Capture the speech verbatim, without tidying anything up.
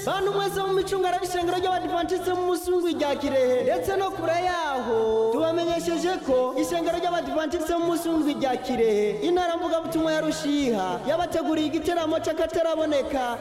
bantu mwese mu micungara y'ishengero ry'abadivantiste mu musungu rya Kirehe ndetse no kure yaho tubamenyesheje ko ishengero ry'abadivantiste mu musungu rya Kirehe intara mvuga butumwa ya Rushiha yabateguriye igiteramo c'akataraboneka